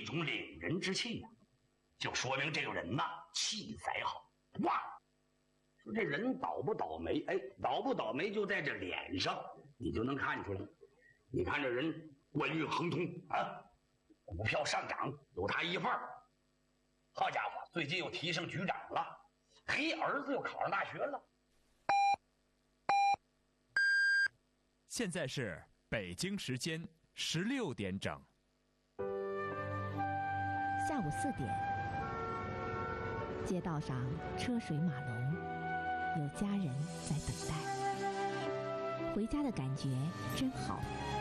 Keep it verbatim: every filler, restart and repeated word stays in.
种领人之气呀、啊，就说明这个人呐气才好。哇，说这人倒不倒霉？哎，倒不倒霉就在这脸上，你就能看出来。你看这人官运亨通啊，股票上涨有他一份儿。好家伙，最近又提升局长了，嘿，儿子又考上大学了。 现在是北京时间十六点整。 下午四点，街道上车水马龙，有家人在等待。回家的感觉真好。